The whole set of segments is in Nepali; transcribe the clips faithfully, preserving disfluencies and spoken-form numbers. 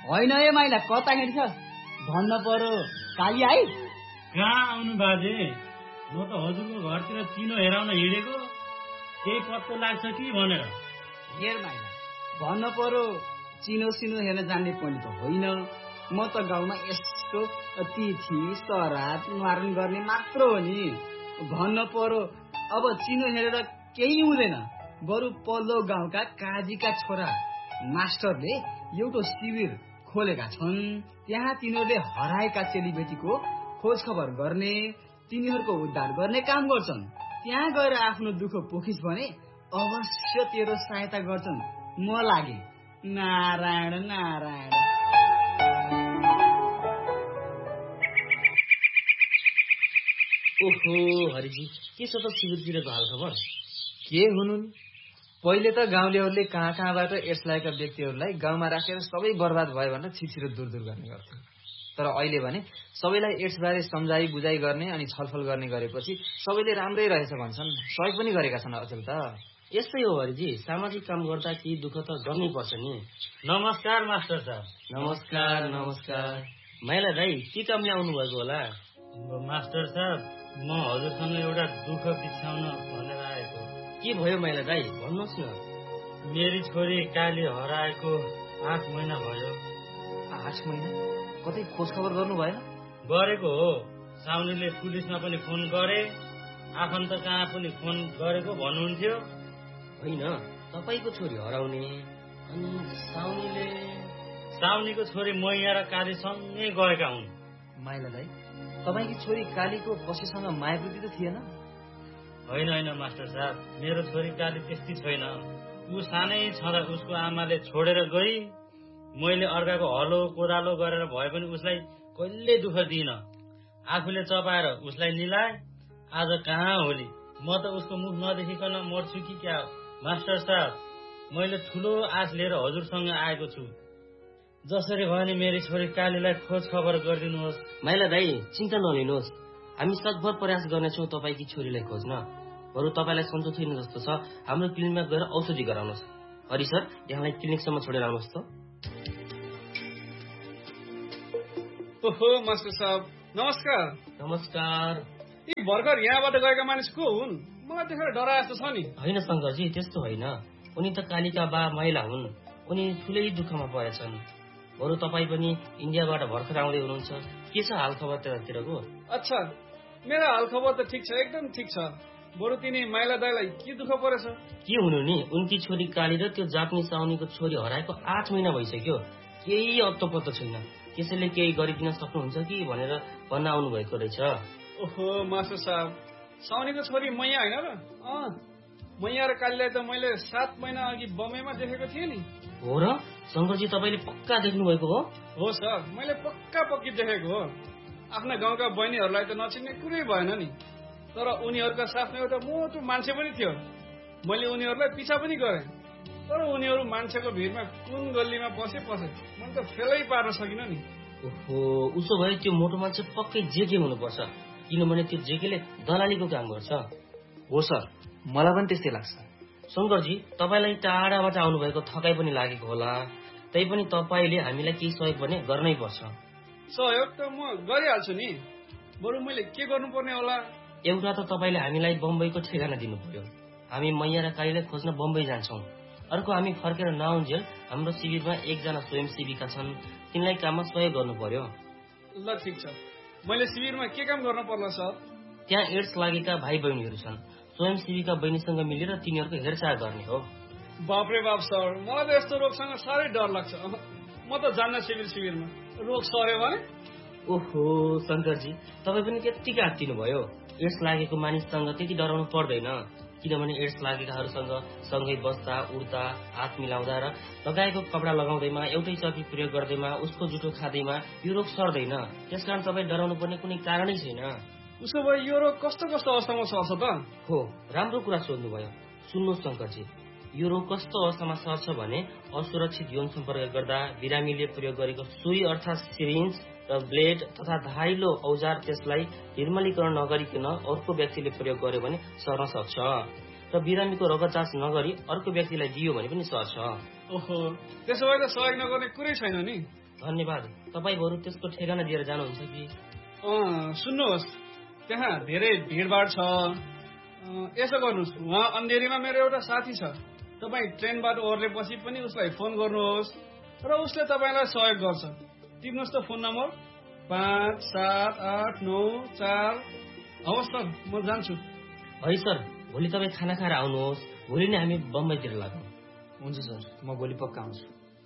होइन ए माइला कता हिँड्छ भन्न पर्यो काली आई कहाँ आउनु बाजे म त हजुरको घरतिर चिनो हेराउन हिँडेको केही पत्तो लाग्छ कि भनेर हेर माइला भन्न पर्यो चिनो सिनो हेर्न जान्ने पनि त होइन म त गाउँमा यस्तो तिथि सराद न्वारण गर्ने मात्र हो नि भन्न पर्यो अब चिनो हेरेर केही हुँदैन बरु पल्लो गाउँका काजीका छोरा मास्टरले एउटा शिविर खोलेका छन् त्यहाँ तिनीहरूले हराएका चेलीबेटीको खोज खबर गर्ने तिनीहरूको उद्धार गर्ने काम गर्छन् त्यहाँ गएर आफ्नो दुःख पोखिस भने अवश्य तेरो सहायता गर्छन् म लागे नारायण नारायण ओहो हरिजी के छ त शिविरतिरको हाल खबर के हुनु नि पहिले त गाउँलेहरूले कहाँ कहाँबाट एड्स लागेका व्यक्तिहरूलाई गाउँमा राखेर सबै बर्बाद भयो भनेर छिटछिटो दूर दूर गर्ने गर्थे तर अहिले भने सबैलाई एड्स बारे सम्झाइ बुझाइ गर्ने अनि छलफल गर्ने गरेपछि सबैले राम्रै रहेछ भन्छन् सहयोग पनि गरेका छन् अचेल त यस्तै हो हरिजी सामाजिक काम गर्दा केही दुःख त गर्नै पर्छ नि नमस्कार मास्टर साहब नमस्कार नमस्कार माइला दाइ के कामले आउनु भएको होला मास्टर साहब म हजुरसँग एउटा दुःख बिछाउन भनेर आएको के भयो माइला दाइ भन्नुहोस् न मेरी छोरी काली हराएको आठ महिना भयो आठ महिना कतै खोज खबर गर्नु भएन गरेको हो साउनीले पुलिसमा पनि फोन गरे आफन्त कहाँ पनि फोन गरेको भन्नुहुन्थ्यो होइन तपाईँको छोरी हराउने अनि साउनीले साउनीको छोरी मैया र काली सँगै गएका हुन् माइला दाइ तपाईँकी छोरी कालीको कसैसँग मायावृत्ति त थिएन होइन होइन मास्टर साहब मेरो छोरी काली त्यस्तै छैन ऊ सानै छँदा उसको आमाले छोडेर गई मैले अर्काको हलो कोदालो गरेर भए पनि उसलाई कहिल्यै दुःख दिइनँ आफूले चपाएर उसलाई निलाए आज कहाँ होली म त उसको मुख नदेखिकन मर्छु कि क्या मास्टर साहब मैले ठुलो आश लिएर हजुरसँग आएको छु जसरी भयो नि मेरी छोरी कालीलाई खोज खबर गरिदिनुहोस् माइला दाइ चिन्ता नलिनुहोस् हामी सकभर प्रयास गर्नेछौँ तपाईँकी छोरीलाई खोज्न बरु तपाईँलाई सन्चो छैन जस्तो छ हाम्रो क्लिनिकमा गएर औषधि गराउनुहोस् हरि सर यहाँलाई क्लिनिकसम्म छोडेर आउनुहोस् त ओहो मास्टर साहब नमस्कार नमस्कार यी भर्खर यहाँबाट गएका मानिस को हुन् मलाई देखेर डराए जस्तो छ नि होइन शङ्करजी त्यस्तो होइन उनी त कालीका बा महिला हुन् उनी ठुलै दुःखमा परेछन् बरु तपाईँ पनि इन्डियाबाट भर्खर आउँदै हुनुहुन्छ के छ हाल खबर त्यतातिरको अच्छा मेरो हाल खबर त ठिक छ एकदम ठिक छ बरु तिनी माइला दाइलाई के दुःख परेछ के हुनु नि उनकी छोरी काली र त्यो जापानी साउनीको छोरी हराएको आठ महिना भइसक्यो केही अत्तो पत्तो छैन त्यसैले केही गरिदिन सक्नुहुन्छ कि भनेर भन्न आउनु भएको रहेछ ओहो मास्टर साहब साउनीको छोरी मैया होइन र अँ मैया र कालीलाई त मैले सात महिना अघि बम्बईमा देखेको थिएँ नि हो र शङ्करजी तपाईँले पक्का देख्नु भएको हो हो सर मैले पक्का पक्की देखेको हो आफ्ना गाउँका बहिनीहरूलाई त नचिन्ने कुरै भएन नि तर उनीहरूका साथमा एउटा मोटो मान्छे पनि थियो मैले उनीहरूलाई पिछा पनि गरेँ तर उनीहरू मान्छेको भिडमा कुन गल्लीमा पसे पसे मैले त फेलै पार्न सकिनँ नि ओहो उसो भए त्यो मोटो मान्छे पक्कै जेके हुनुपर्छ किनभने त्यो जेकेले दलालीको काम गर्छ हो सर मलाई पनि त्यस्तै लाग्छ शङ्करजी तपाईँलाई टाढाबाट आउनुभएको थकाइ पनि लागेको होला तैपनि तपाईँले हामीलाई केही सहयोग भने गर्नै पर्छ सहयोग त म गरिहाल्छु नि बरु मैले के गर्नुपर्ने होला एउटा त तपाईँले हामीलाई बम्बईको ठेगाना दिनु पर्यो हामी मैया र कालीलाई खोज्न बम्बई जान्छौँ अर्को हामी फर्केर नआउन्जेल हाम्रो शिविरमा एकजना स्वयंसेविका छन् तिनलाई काममा सहयोग गर्नु पर्यो ल ठिक छ मैले शिविरमा के काम गर्न पर्ला सर त्यहाँ एड्स लागेका भाइ बहिनीहरू छन् स्वयंसेविका बहिनीसँग मिलेर तिनीहरूको हेरचाह गर्ने हो बापरे बाप सर मलाई त यस्तो रोगसँग साह्रै डर लाग्छ म त जान्न शिविर शिविरमा रोग सर्यो भने ओहो शङ्करजी तपाईँ पनि त्यत्तिकै हात्तिनु भयो एड्स लागेको मानिससँग त्यति डराउनु पर्दैन किनभने एड्स लागेकाहरूसँग सँगै बस्दा उड्दा हात मिलाउँदा र लगाएको कपडा लगाउँदैमा एउटै चपी प्रयोग गर्दैमा उसको जुठो खाँदैमा यो रोग सर्दैन त्यसकारण तपाईँ डराउनु पर्ने कुनै कारणै छैन उसो भए यो रोग कस्तो कस्तो अवस्थामा सर्छ त हो राम्रो कुरा सोध्नुभयो सुन्नुहोस् शङ्करजी यो रोग कस्तो अवस्थामा सर्छ भने असुरक्षित यौन सम्पर्क गर्दा बिरामीले प्रयोग गरेको सुई अर्थात् सिरिन्ज र ब्लेड तथा धारिलो औजार त्यसलाई निर्मलीकरण नगरिकन अर्को व्यक्तिले प्रयोग गर्यो भने सर्न सक्छ र बिरामीको रगत जाँच नगरी अर्को व्यक्तिलाई दियो भने पनि सर्छ ओहो त्यसो भए त सहयोग नगर्ने कुरै छैन नि धन्यवाद। तपाईँ बरु त्यसको ठेगाना दिएर जानुहुन्छ कि? सुन्नुहोस्, त्यहाँ धेरै भिडभाड छ। यसो गर्नुहोस्, उहाँ अन्धेरीमा मेरो एउटा साथी छ, तपाईँ ट्रेनबाट ओर्लेपछि पनि उसलाई फोन गर्नुहोस् र उसले तपाईँलाई सहयोग गर्छ। टिप्नुहोस् त फोन नम्बर पाँच सात आठ नौ चार। हवस् सर, म जान्छु। है सर, भोलि तपाईँ खाना खाएर आउनुहोस्। भोलि नै हामी बम्बईतिर लागौँ। हुन्छ सर, म भोलि पक्का आउँछु।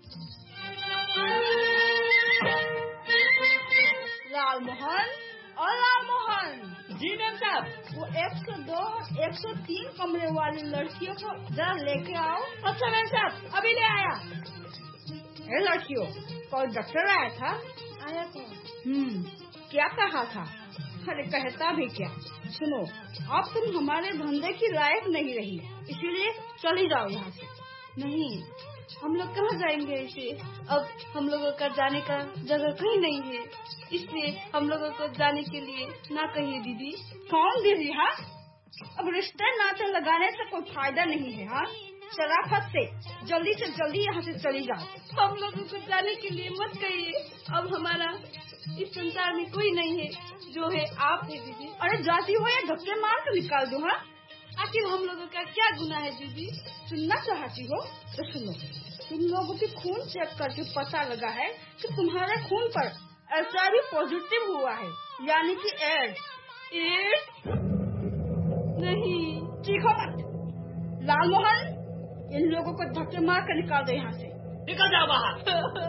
लालमोहन, ओ लालमोहन। जी मैम साहब। वो एक सौ दो एक सौ तीन कमरे वाली लड़कियों को जरा लेके आओ। अच्छा मैम साहब, अभी ले आया। ए लड़कियों, कोई डॉक्टर आया था? आया था। हम्म, क्या कहा था? अरे कहता भी क्या। सुनो, अब तुम हमारे धंधे की लायक नहीं रही, इसीलिए चली जाओ यहाँ से। नहीं, हम लोग कहाँ जाएंगे ऐसे? अब हम लोगों का जाने का जगह कहीं नहीं है, इसलिए हम लोगों को जाने के लिए ना कहिए दीदी। कौन दीदी? हाँ, अब रिश्ते नाते लगाने से कोई फायदा नहीं है। हाँ, शराफत से जल्दी से जल्दी यहाँ से चली जाओ। हम लोगों को जाने के लिए मत कहिए। अब हमारा इस संसार में कोई नहीं है, जो है आप है दीदी। अरे जाती हो या धक्के मार कर निकाल दो। हाँ, आखिर हम लोगों का क्या गुनाह है दीदी? सुनना चाहती हो तो सुनो। तुम लोगों की खून चेक करके पता लगा है कि तुम्हारे खून पर एच आई वी पॉजिटिव हुआ है, यानी कि एड्स। एड्स? नहीं। चीखो मत। लालमोहन, इन लोगों को धक्के मार कर निकाल दो यहाँ से। निकल जाओ बाहर।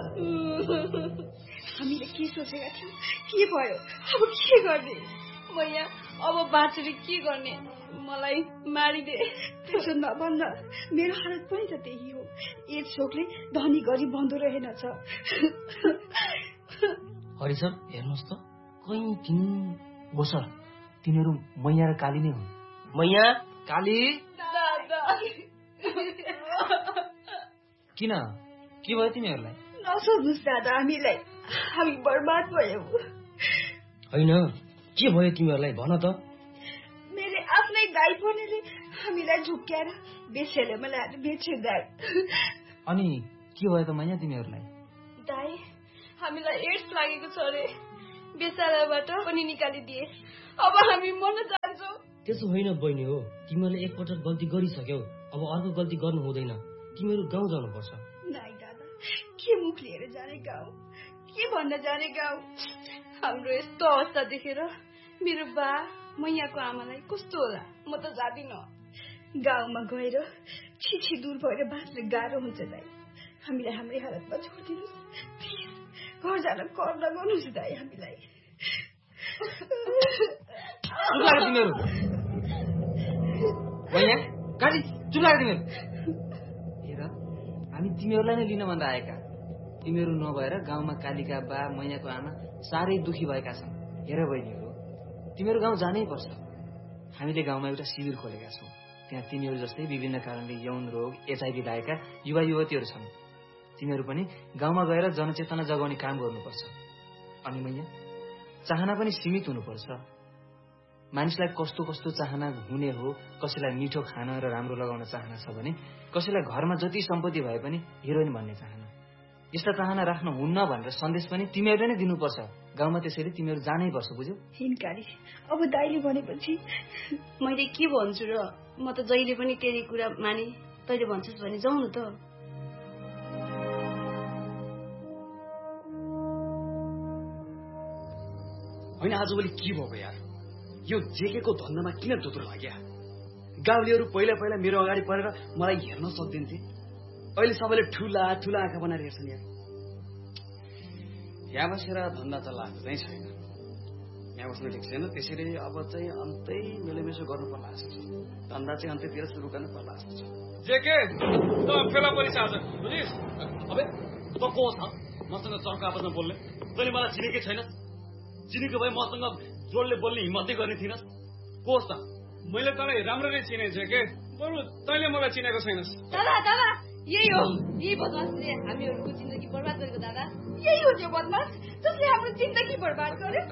हामीले के सोचेका थियौँ, के भयो, अब के गर्ने? मैया, अब बाँचेर के गर्ने? मलाई मारिदे। त्यसो नभन्न, मेरो हालत पनि त त्यही हो। एड्स रोगले धनी गरी बन्दो रहेनछ। हरि सर, हेर्नुहोस् त, कहीँ तिन हो सर, तिनीहरू मैया र काली नै हुन्। मैया, काली। दादा। किन, के भयो तिमीहरूलाई? नसोध्नुहोस् दादा, हामीलाई हामी बर्बाद भयौँ। होइन, के भयो तिमीहरूलाई भन त। मेरो आफ्नै दाइ पनेले हामीलाई झुक्क्याएर बेसेलेमा ल्याएर बेच्यो दाइ। अनि के भयो त मैया तिमीहरूलाई? दाइ, हामीलाई एड्स लागेको छ अरे, बेसालाबाट पनि निकालिदिए। अब हामी मर्न जान्छौँ। त्यसो होइन बहिनी हो, तिमीहरूले एकपटक गल्ती गरिसक्यौ, अब अर्को गल्ती गर्नु हुँदैन। तिमीहरू गाउँ जानुपर्छ। नाइ दादा, के मुख लिएर जाने गाउँ, के भन्न जाने गाउँ? हाम्रो यस्तो अवस्था देखेर मेरो बा मैयाको आमालाई कस्तो होला? म त जादिन। गाउँमा गएर छिछि दूर भएर बाँच्न गाह्रो हुन्छ दाइ। हामीलाई हाम्रै हालतमा छोडिदिनुहोस्, घर जान कर लगाउनुहोस् दाइ हामीलाई। तिमीहरू मैया, काली, चुप लाग तिमीहरू। हेर, हामी तिमीहरूलाई नै लिन भन्दा आएका। तिमीहरू नभएर गाउँमा कालीका बा मैयाको आमा साह्रै दुखी भएका छन्। हेर बहिनीहरू, तिमीहरू गाउँ जानै पर्छ। हामीले गाउँमा एउटा शिविर खोलेका छौँ। त्यहाँ तिमीहरू जस्तै विभिन्न कारणले यौन रोग, एचआइभी लागेका युवा युवतीहरू छन्। तिमीहरू पनि गाउँमा गएर जनचेतना जगाउने काम गर्नुपर्छ। अनि मैया, चाहना पनि सीमित हुनुपर्छ। मानिसलाई कस्तो कस्तो चाहना हुने हो, कसैलाई मिठो खान र राम्रो लगाउन चाहना छ भने कसैलाई घरमा जति सम्पत्ति भए पनि हिरोइन भन्ने चाहना। यस्ता चाहना राख्न हुन्न भनेर सन्देश पनि तिमीहरूले नै दिनुपर्छ। गाउँमा त्यसैले तिमीहरू जानै पर्छ, बुझ्यौ? हिनकारी, अब दाइले भनेपछि मैले के भन्छु र? म त जहिले पनि तेरी कुरा माने। तैले भन्छस् भने जाउँ न त। होइन, आजभोलि के भएको यार? यो जेकेको धन्दामा किन दोत्रो लाग्यो? गाउँलेहरू पहिला पहिला मेरो अगाडि परेर मलाई हेर्न सक्दैनथे, अहिले सबैले ठुला ठुला आँखा बनाएर हेर्छन्। यार, यहाँ बसेर धन्दा त लाग्दो चाहिँ छैन। यहाँ बस्नु ठिक छैन, त्यसैले अब चाहिँ अन्तै मेलोमेसो गर्नु पर्ला जस्तो छ। धन्दा चाहिँ अन्तैतिर सुरु गर्नु पर्ला जस्तो छ। जेके, त फेला परिस आज, बुझिस्? अबे त को छ मसँग चर्को आपसमा बोल्ने? तैँले मलाई चिनेकै छैनस्। चिनेको भए मसँग जोडले बोल्ने हिम्मतै गर्ने थिइनस्। को छ? मैले तँलाई राम्ररी चिने जेके, बरु तैँले मलाई चिनेको छैनस्। दादा दादा, यही हो, यही बदमासले हामीहरूको जिन्दगी बर्बाद गरेको। दादा, यही हो त्यो बदमास जसले हाम्रो जिन्दगी बर्बाद गर्यो।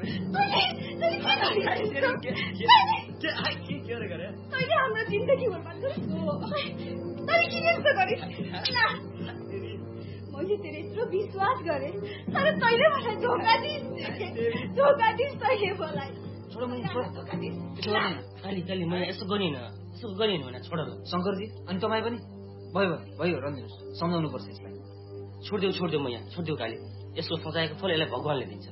तैँले हाम्रो जिन्दगी बर्बाद गर्यो। तैँले किन यस्तो गरिस्? म मैले तेरो यत्रो विश्वास गरेँ तर तैँले मलाई धोका दिइस् धोका दिइस् तैँले मलाई छोड मैले छोड काली काली मैले यसो गरिन यसो गरिन भने छोड शङ्करजी अनि तपाईँ पनि भयो भयो रञ्जन सम्झाउनु पर्छ यसलाई छोडिदेऊ छोडिदेऊ म यहाँ छोडिदेऊ काली यसको सजायको फल यसलाई भगवानले दिन्छ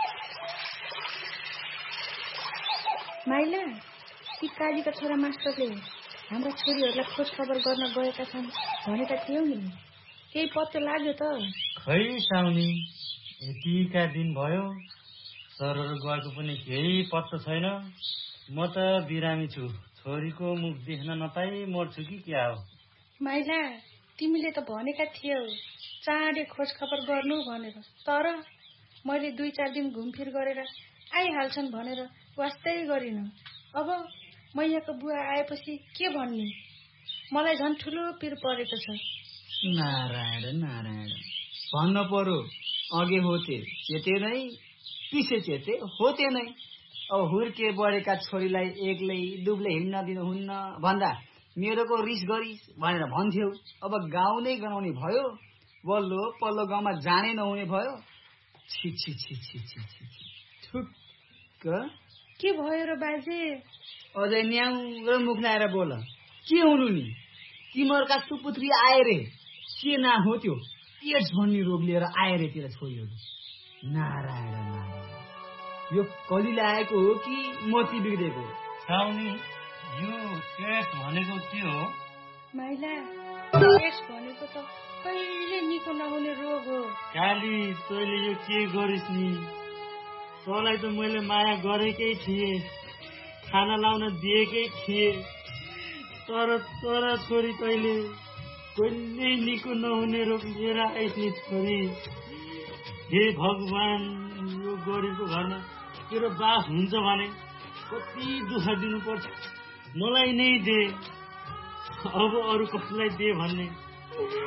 माइला ती कालीका छोरा मास्टरले हाम्रा छोरीहरूलाई खोज खबर गर्न गएका छन् भनेका थियौ नि केही पत्तो लाग्यो त खै साउनी यतिका दिन भयो सरहरू गएको पनि केही पत्तो छैन म त बिरामी छु छोरीको मुख देख्न नपाई मर्छु कि क्या हो माइला तिमीले त भनेका थियौ चाँडै खोज खबर गर्नु भनेर तर मैले दुई चार दिन घुमफिर गरेर आइहाल्छन् भनेर वास्तै गरिन अब मैयाको बुवा आएपछि के भन्ने मलाई झन् ठुलो पिर परेको छ नारायण नारायण भन्न पर्यो अघि होते चेते नै पिछे चेते होते नै अब हुर्के बढेका छोरीलाई एक्लै दुब्ले हिँड्न दिनुहुन्न भन्दा मेरोको रिस गरिस् भनेर भन्थ्यौ अब गाउँ नै गनाउने भयो बल्लो पल्लो गाउँमा जानै नहुने भयो छि छि छि छि छि छि ठुक्क के भयो र बाजे अझै न्याउ र मुख लाएर बोल के हुनु नि तिमीहरूका सुपुत्री आए रे के नाम हो त्यो एड्स भन्ने रोग लिएर आए रे तेरा छोरीहरू नारायण नारायण यो कलिले आएको हो कि मती बिग्रेको साउनी यो एड्स भनेको के हो माइला एड्स भनेको त कहिले निको नहुने रोग हो काली तैँले यो के गरिस् नि तँलाई त मैले माया गरेकै थिएँ खाना लाउन दिएकै थिएँ तर तोरा छोरी तैँले कहिल्यै निको नहुने रोग लिएर आइस् नि छोरी हे भगवान यो गरिबको घरमा तेरो बास हुन्छ भने कति दुःख दिनुपर्छ मलाई नै दे अब अरू कसलाई दे भन्ने